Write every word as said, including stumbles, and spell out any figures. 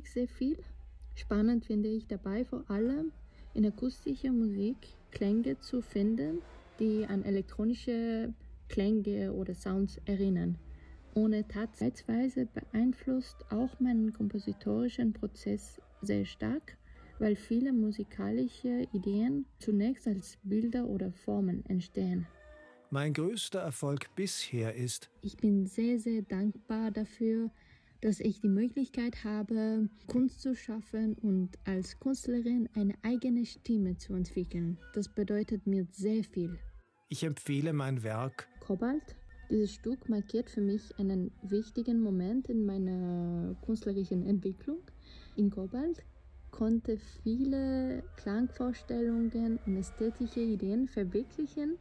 ich sehr viel. Spannend finde ich dabei vor allem in akustischer Musik Klänge zu finden, die an elektronische Klänge oder Sounds erinnern. Ohne Tatsächlichweise beeinflusst auch meinen kompositorischen Prozess sehr stark, weil viele musikalische Ideen zunächst als Bilder oder Formen entstehen. Mein größter Erfolg bisher ist: Ich bin sehr, sehr dankbar dafür, dass ich die Möglichkeit habe, Kunst zu schaffen und als Künstlerin eine eigene Stimme zu entwickeln. Das bedeutet mir sehr viel. Ich empfehle mein Werk. Kobalt. Dieses Stück markiert für mich einen wichtigen Moment in meiner künstlerischen Entwicklung. In Kobalt konnte viele Klangvorstellungen und ästhetische Ideen verwirklichen,